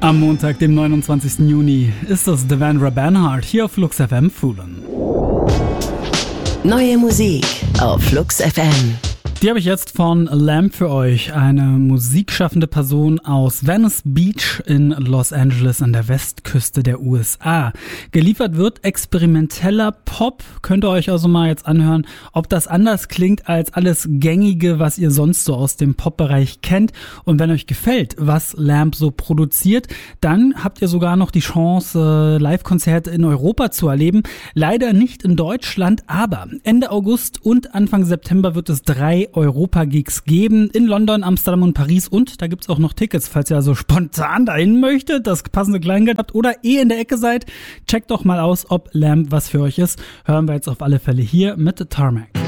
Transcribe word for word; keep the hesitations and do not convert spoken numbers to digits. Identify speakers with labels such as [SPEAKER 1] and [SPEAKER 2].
[SPEAKER 1] Am Montag, dem neunundzwanzigsten Juni, ist das Devendra Banhart hier auf Flux F M Foolin'.
[SPEAKER 2] Neue Musik auf Flux F M.
[SPEAKER 1] Die habe ich jetzt von Lamb für euch, eine musikschaffende Person aus Venice Beach in Los Angeles an der Westküste der U S A. Geliefert wird experimenteller Pop, könnt ihr euch also mal jetzt anhören, ob das anders klingt als alles Gängige, was ihr sonst so aus dem Pop-Bereich kennt. Und wenn euch gefällt, was Lamb so produziert, dann habt ihr sogar noch die Chance, Live-Konzerte in Europa zu erleben. Leider nicht in Deutschland, aber Ende August und Anfang September wird es drei Europa-Gigs geben in London, Amsterdam und Paris, und da gibt's auch noch Tickets, falls ihr also spontan dahin möchtet, das passende Kleingeld habt oder eh in der Ecke seid. Checkt doch mal aus, ob Lamb was für euch ist. Hören wir jetzt auf alle Fälle hier mit Tarmac.